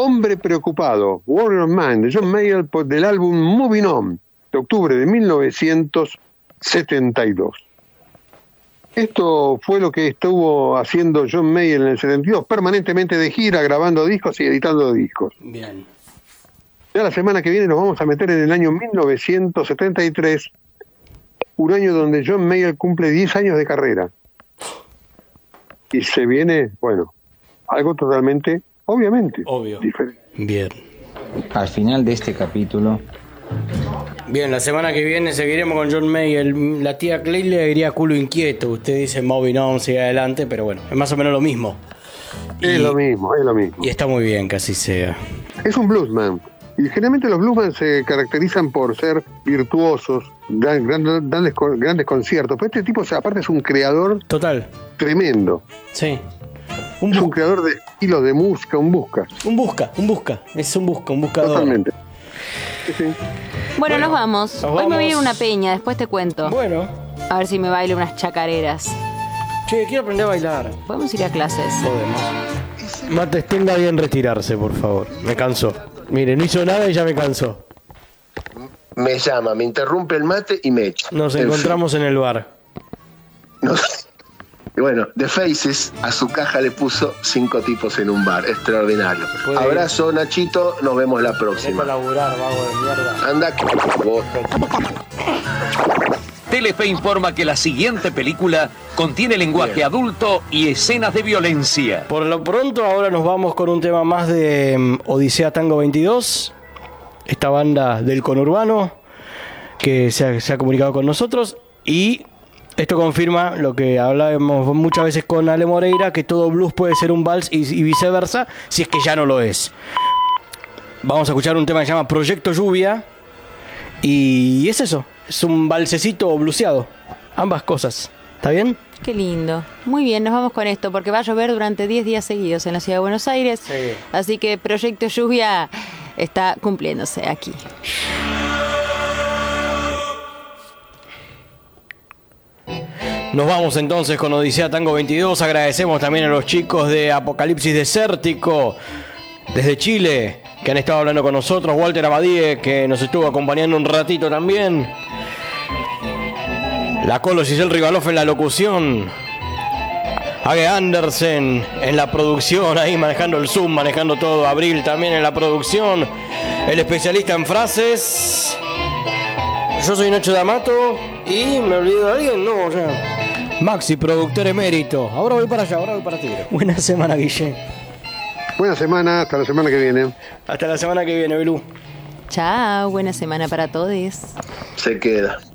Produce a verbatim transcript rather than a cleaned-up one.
Hombre Preocupado, Warrior Man, de John Mayer, del álbum Moving On, de octubre de mil novecientos setenta y dos. Esto fue lo que estuvo haciendo John Mayer en el setenta y dos, permanentemente de gira, grabando discos y editando discos. Bien. Ya la semana que viene nos vamos a meter en el año mil novecientos setenta y tres, un año donde John Mayer cumple diez años de carrera. Y se viene, bueno, algo totalmente, obviamente, obvio, diferente. Bien. Al final de este capítulo... Bien, la semana que viene seguiremos con John Mayer. La tía Clay le diría culo inquieto. Usted dice Moving On, sigue adelante, pero bueno, es más o menos lo mismo. Es y, lo mismo, es lo mismo. Y está muy bien que así sea. Es un bluesman. Y generalmente los bluesman se caracterizan por ser virtuosos, dan grandes, grandes, grandes conciertos. Pero este tipo, o sea, aparte, es un creador total, tremendo. Sí. Un es un creador de estilos de música, un busca. Un busca, un busca. Es un busca, un buscador. Totalmente. Sí, sí. Bueno, bueno, nos vamos. Nos Hoy vamos. Me voy a ir a una peña, después te cuento. Bueno. A ver si me bailo unas chacareras. Che, quiero aprender a bailar. Podemos ir a clases. Podemos. Mates, tenga bien retirarse, por favor. Me cansó. Mire, no hizo nada y ya me cansó. Me llama, me interrumpe el mate y me echa. Nos encontramos en, en el bar. No sé. Y bueno, The Faces a su caja le puso cinco tipos en un bar. Extraordinario. Abrazo, Nachito. Nos vemos la próxima. Deja laburar, vago de mierda. Anda. Telefe informa que la siguiente película contiene lenguaje Bien. adulto y escenas de violencia. Por lo pronto, ahora nos vamos con un tema más de um, Odisea Tango veintidós. Esta banda del conurbano que se ha, se ha comunicado con nosotros. Y esto confirma lo que hablábamos muchas veces con Ale Moreira, que todo blues puede ser un vals y, y viceversa, si es que ya no lo es. Vamos a escuchar un tema que se llama Proyecto Lluvia. Y es eso, es un valsecito bluseado. Ambas cosas. ¿Está bien? Qué lindo. Muy bien, nos vamos con esto, porque va a llover durante diez días seguidos en la ciudad de Buenos Aires. Sí. Así que Proyecto Lluvia está cumpliéndose aquí. Nos vamos entonces con Odisea Tango veintidós. Agradecemos también a los chicos de Apocalipsis Desértico desde Chile que han estado hablando con nosotros. Walter Abadie, que nos estuvo acompañando un ratito también. La Colo Giselle Rivaloff en la locución. Age Andersen en la producción, ahí manejando el Zoom, manejando todo. Abril también en la producción. El especialista en frases. Yo soy Nacho D'Amato. Y me olvido de alguien, no, ya. Maxi, productor emérito. Ahora voy para allá, ahora voy para ti. Buena semana, Guille. Buena semana, hasta la semana que viene. Hasta la semana que viene, Belú. Chao, buena semana para todos. Se queda.